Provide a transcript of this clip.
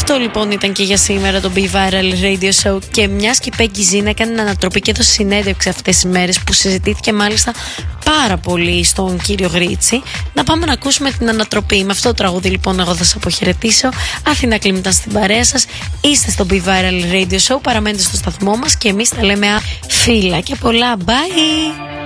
Αυτό λοιπόν ήταν και για σήμερα το Be Viral Radio Show. Και μιας και η Peggy Zin έκανε ανατροπή και έδωσε συνέντευξη αυτές τις μέρες, που συζητήθηκε μάλιστα πάρα πολύ στον κύριο Γρίτσι, να πάμε να ακούσουμε την ανατροπή. Με αυτό το τραγούδι λοιπόν εγώ θα σας αποχαιρετήσω. Αθηνά Κλίμ ήταν στην παρέα σας. Είστε στο Be Viral Radio Show, παραμένετε στο σταθμό μας και εμείς τα λέμε φίλα και πολλά. Bye!